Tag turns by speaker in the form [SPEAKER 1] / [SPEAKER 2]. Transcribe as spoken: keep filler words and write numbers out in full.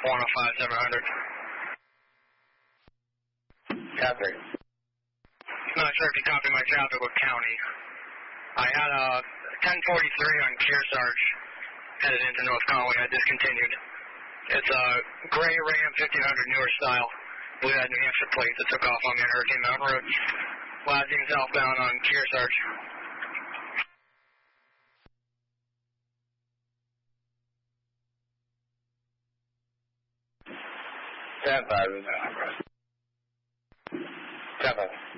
[SPEAKER 1] one oh five, seven hundred.
[SPEAKER 2] Copy.
[SPEAKER 1] I'm not sure if you copied my traffic with county. I had a ten forty-three on Kearsarge headed into North Conway. I discontinued. It's a gray Ram fifteen hundred newer style. We had New Hampshire plates that took off on me on Hurricane Mountain Road. Lansing southbound on Kearsarge.
[SPEAKER 2] Stand by. Stand by.